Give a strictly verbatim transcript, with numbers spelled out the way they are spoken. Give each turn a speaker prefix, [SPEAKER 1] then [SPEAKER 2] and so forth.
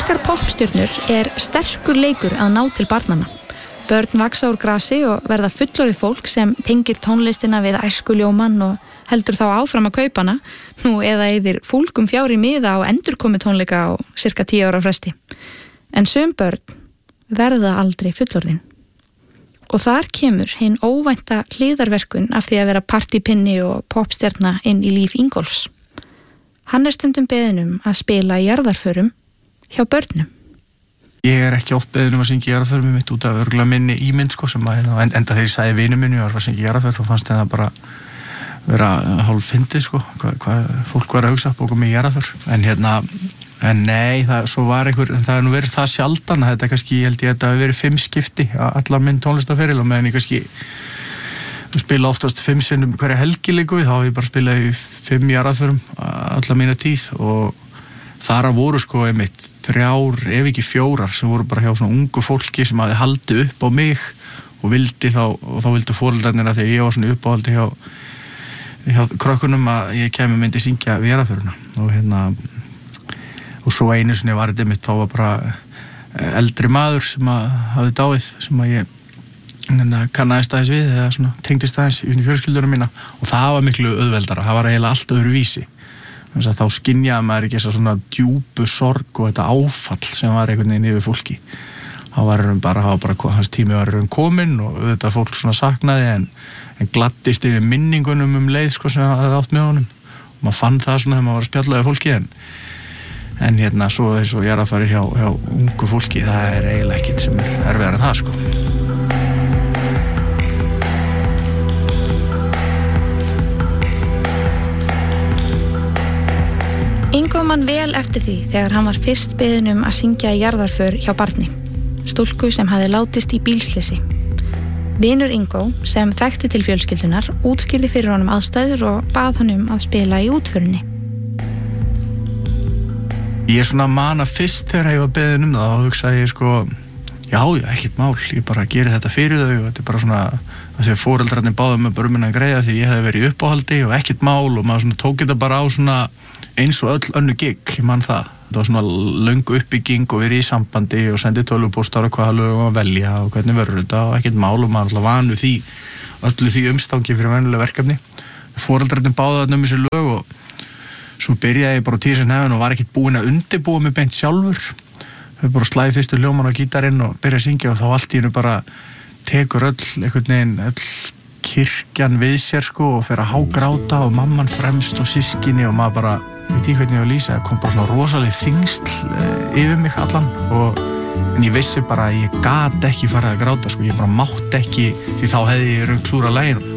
[SPEAKER 1] Íslenskar poppstjörnur er sterkur leikur að ná til barnanna. Börn vaxa úr grasi og verða fullorðið fólk sem tengir tónlistina við æskuljóman og heldur þá áfram að kaupa hana, nú eða yfir fúlgum fjár í miða og endurkomi tónleika á cirka tíu ára fresti. En sum börn verða aldrei fullorðin. Og þar kemur hinn óvænta hliðarverkun af því að vera partypinni og popstjarna inn í líf Ingólfs. Hann er stundum beðinn um að spila í jarðarförum hjá börnum.
[SPEAKER 2] Ég er ekki oft beðinn um að syngja í jarðarförum mitt út af örgulega minni ímynd sko, sem að enda þegar ég sagði vinum minni og var að syngja í jarðarför, þá fannst það bara vera hálf fyndið sko, hvað, hvað fólk var að hugsa bókum í jarðarför. En hérna, en nei, það, svo var einhver, það er nú verið það sjaldan að þetta kannski, ég held ég að þetta hafi verið fimm skipti allar minn tónlistaferil og meðan ég kannski spila oftast fimm sinnum hverja helgi líku við, þá hef ég bara spilað í fimm jarðarförum allar mína tíð og þar að voru sko einmitt þrjár, ef ekki fjórar, sem voru bara hjá svona ungu fólki sem hafði haldið upp á mig og vildi þá, og þá vildi foreldrarnir að þegar ég var svona uppáhaldi hjá, hjá krökkunum að ég kemi myndi syngja við jarðarföruna og hérna, og svo einu sinni var þetta einmitt, þá var bara eldri maður sem að hafði dáið, sem að ég kannaðist aðeins við eða svona tengdist aðeins inn í fjölskyldunum mína og það var miklu auðveldara, það var eiginlega allt öðru vísi. Þannig að þá skynjaði maður ekki þessa svona djúpu sorg og þetta áfall sem var einhvern veginn yfir fólki. Það var bara, það var bara, hans tími var kominn og auðvitað fólk svona saknaði en, en gladdist yfir minningunum um leið sko sem það hafði átt með honum. Og maður fann það svona þegar maður var að spjalla við fólki en, en hérna svo eins og ég er að fara hjá, hjá ungu fólki, það er eiginlega ekkert sem er erfiðara en það sko.
[SPEAKER 1] Ingó man vel eftir því þegar hann var fyrst beðinn um að syngja í jarðarför hjá barni, stúlku sem hafði látist í bílslysi. Vinur Ingó, sem þekkti til fjölskyldunar, útskýrði fyrir honum aðstæður og bað hann um að spila í útförinni.
[SPEAKER 2] Ég er svona man að fyrst þegar ég var beðinn um það, þá hugsaði ég sko, já, já, ekkert mál, ég bara geri þetta fyrir þau og þetta er bara svona, að því að foreldrarnir báðu mig bara um henni að greiða því ég hefði verið í uppáhaldi og ekkert mál og maður svona tók þetta bara á svona eins og öll önnu gig, ég man það. Þetta var svona löngu uppbygging og verið í sambandi og sendið tölvupóstar og hvaða lögum að velja og hvernig verður þetta og ekkert mál og maður alltaf vanu því, öllu því umstangi fyrir venjulega verkefni. Foreldrarnir báðu þarna um þessi lög og svo byrjaði ég bara á tíu nefn og var ekkert búinn að undirbúa mig beint sjálfur. Við bara slæði fyrstu hljóman á gítarinn og byrjaði að syngja og þá allt í hennu bara tekur öll, einhvern veginn, öll kirkjan við sér sko og fer að hágráta og mamman fremst og systkini og maður bara, veit ég hvernig ég var að lýsa, það kom bara svona rosaleg þyngsl yfir mig allan og en ég vissi bara að ég gat ekki farið að gráta sko, ég bara mátt ekki því þá hefði ég raun klúrað laginu.